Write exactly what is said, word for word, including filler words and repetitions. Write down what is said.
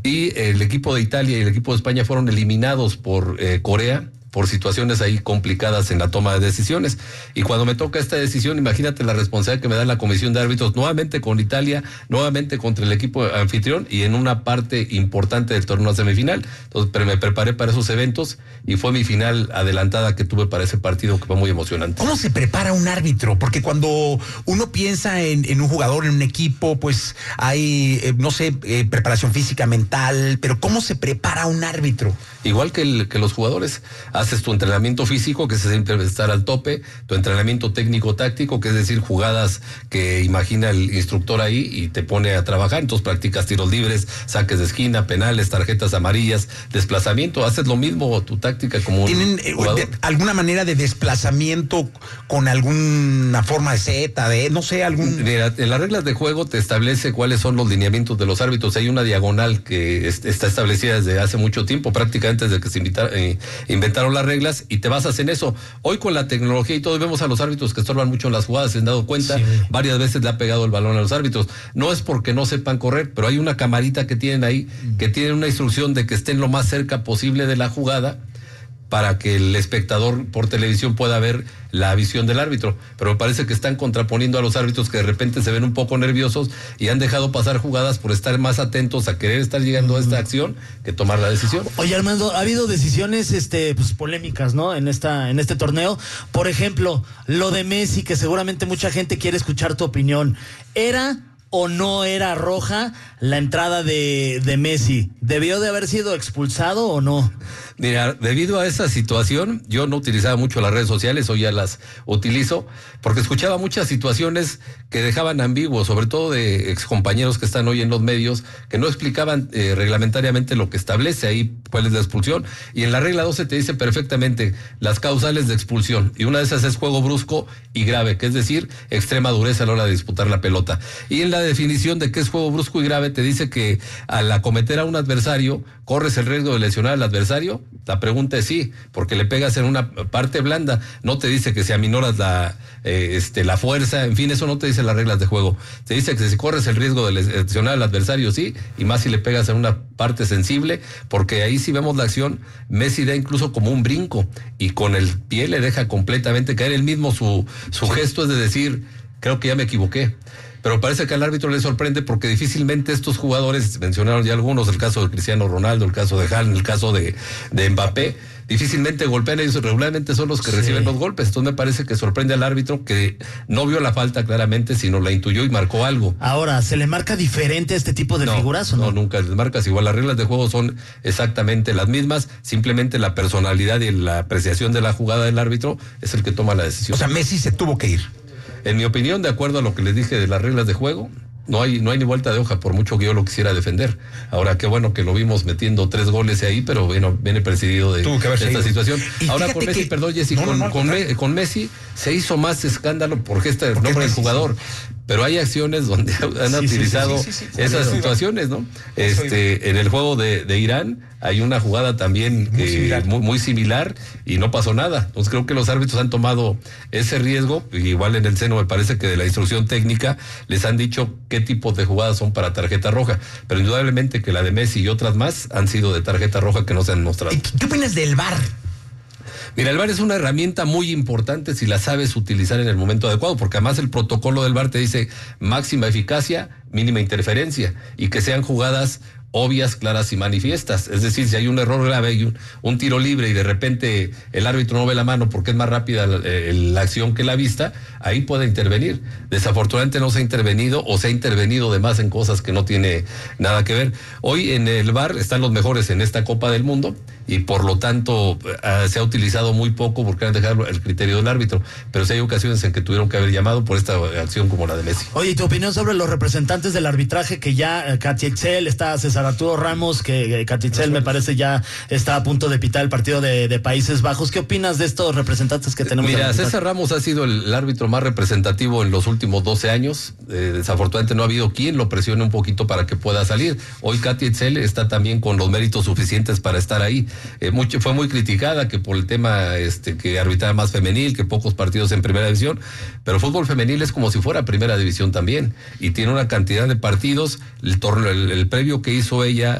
y el equipo de Italia y el equipo de España fueron eliminados por eh, Corea, por situaciones ahí complicadas en la toma de decisiones. Y cuando me toca esta decisión, imagínate la responsabilidad que me da la comisión de árbitros, nuevamente con Italia, nuevamente contra el equipo anfitrión y en una parte importante del torneo semifinal. Entonces pero me preparé para esos eventos y fue mi final adelantada que tuve para ese partido, que fue muy emocionante. ¿Cómo se prepara un árbitro? Porque cuando uno piensa en, en un jugador, en un equipo, pues hay, eh, no sé, eh, preparación física, mental, pero ¿cómo se prepara un árbitro? Igual que, el, que los jugadores, haces tu entrenamiento físico, que es siempre estar al tope, tu entrenamiento técnico-táctico, que es decir, jugadas que imagina el instructor ahí y te pone a trabajar, entonces practicas tiros libres, saques de esquina, penales, tarjetas amarillas, desplazamiento, haces lo mismo, tu táctica como ¿Tienen eh, de, alguna manera de desplazamiento con alguna forma de Z, de, no sé, algún... Mira, en las reglas de juego te establece cuáles son los lineamientos de los árbitros, hay una diagonal que es, está establecida desde hace mucho tiempo, prácticamente antes de que se invita, eh, inventaron las reglas, y te basas en eso. Hoy con la tecnología y todo, vemos a los árbitros que estorban mucho en las jugadas, se han dado cuenta, sí. Varias veces le ha pegado el balón a los árbitros. No es porque no sepan correr, pero hay una camarita que tienen ahí, mm. que tienen una instrucción de que estén lo más cerca posible de la jugada, para que el espectador por televisión pueda ver la visión del árbitro, pero me parece que están contraponiendo a los árbitros que de repente se ven un poco nerviosos y han dejado pasar jugadas por estar más atentos a querer estar llegando a esta acción que tomar la decisión. Oye, Armando, ha habido decisiones este pues polémicas, ¿no? En esta en este torneo, por ejemplo, lo de Messi, que seguramente mucha gente quiere escuchar tu opinión. ¿Era o no era roja la entrada de, de Messi? ¿Debió de haber sido expulsado o no? Mira, debido a esa situación, yo no utilizaba mucho las redes sociales, hoy ya las utilizo, porque escuchaba muchas situaciones que dejaban ambiguos, sobre todo de excompañeros que están hoy en los medios, que no explicaban eh, reglamentariamente lo que establece ahí, cuál es la expulsión, y en la regla doce te dice perfectamente las causales de expulsión, y una de esas es juego brusco y grave, que es decir, extrema dureza a la hora de disputar la pelota. Y en la definición de qué es juego brusco y grave, te dice que al acometer a un adversario, corres el riesgo de lesionar al adversario. La pregunta es sí, porque le pegas en una parte blanda, no te dice que si aminoras la, eh, este, la fuerza, en fin, eso no te dice las reglas de juego. Te dice que si corres el riesgo de lesionar al adversario, sí, y más si le pegas en una parte sensible, porque ahí si vemos la acción, Messi da incluso como un brinco, y con el pie le deja completamente caer él mismo, su, su sí. gesto es de decir, creo que ya me equivoqué. Pero parece que al árbitro le sorprende porque difícilmente estos jugadores, mencionaron ya algunos, el caso de Cristiano Ronaldo, el caso de Haaland, el caso de, de Mbappé, difícilmente golpean, ellos regularmente son los que sí. reciben los golpes. Entonces me parece que sorprende al árbitro que no vio la falta claramente, sino la intuyó y marcó algo. Ahora, ¿se le marca diferente a este tipo de no, figuras o no? No, nunca les marcas igual. Las reglas de juego son exactamente las mismas, simplemente la personalidad y la apreciación de la jugada del árbitro es el que toma la decisión. O sea, Messi se tuvo que ir. En mi opinión, de acuerdo a lo que les dije de las reglas de juego, no hay, no hay ni vuelta de hoja, por mucho que yo lo quisiera defender. Ahora, qué bueno que lo vimos metiendo tres goles ahí, pero bueno, viene presidido de, de esta seguido. situación. Ahora con Messi, que... perdón, Jessy, no, con, no, no, con, me, con Messi se hizo más escándalo porque este es el nombre del jugador. Sí. Pero hay acciones donde han sí, utilizado sí, sí, sí, sí, esas sí, situaciones, ¿no? Este, en el juego de, de Irán hay una jugada también muy, que, similar. Muy, muy similar y no pasó nada. Entonces creo que los árbitros han tomado ese riesgo, igual en el seno me parece que de la instrucción técnica les han dicho qué tipos de jugadas son para tarjeta roja, pero indudablemente que la de Messi y otras más han sido de tarjeta roja que no se han mostrado. ¿Qué opinas del V A R? Mira, el V A R es una herramienta muy importante si la sabes utilizar en el momento adecuado, porque además el protocolo del V A R te dice máxima eficacia, mínima interferencia, y que sean jugadas obvias, claras y manifiestas. Es decir, si hay un error grave y un, un tiro libre y de repente el árbitro no ve la mano porque es más rápida la, la acción que la vista, ahí puede intervenir. Desafortunadamente no se ha intervenido o se ha intervenido de más en cosas que no tiene nada que ver. Hoy en el V A R están los mejores en esta Copa del Mundo y por lo tanto uh, se ha utilizado muy poco porque han dejado el criterio del árbitro, pero sí hay ocasiones en que tuvieron que haber llamado por esta acción como la de Messi. Oye, ¿y tu opinión sobre los representantes del arbitraje que ya, uh, Katy Excel, está César Arturo Ramos, que eh, Katy Excel me parece ya está a punto de pitar el partido de, de Países Bajos? ¿Qué opinas de estos representantes que tenemos? Mira, César Ramos ha sido el, el árbitro más representativo en los últimos doce años, eh, desafortunadamente no ha habido quien lo presione un poquito para que pueda salir. Hoy Katy Excel está también con los méritos suficientes para estar ahí. Eh, mucho, fue muy criticada que por el tema este que arbitraba más femenil, que pocos partidos en primera división, pero fútbol femenil es como si fuera primera división también, y tiene una cantidad de partidos. El torneo, el, el previo que hizo ella